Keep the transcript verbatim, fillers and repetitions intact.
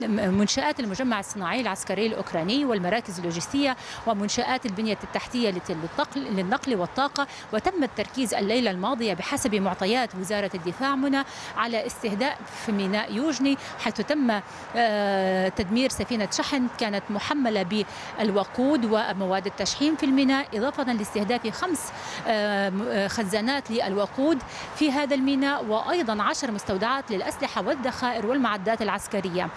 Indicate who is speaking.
Speaker 1: منشآت المجمع الصناعي العسكري الأوكراني والمراكز اللوجستية ومنشآت البنية التحتية للنقل والطاقة. وتم التركيز الليلة الماضية بحسب معطيات وزارة الدفاع منى على استهداف ميناء يوجني، حيث تم تدمير سفينة شحن كانت محملة بالوقود ومواد التشحيم في الميناء، إضافة لاستهداف خمس خزانات للوقود في هذا الميناء، وأيضا عشر مستودعات للأسلحة والذخائر والمعدات العسكرية.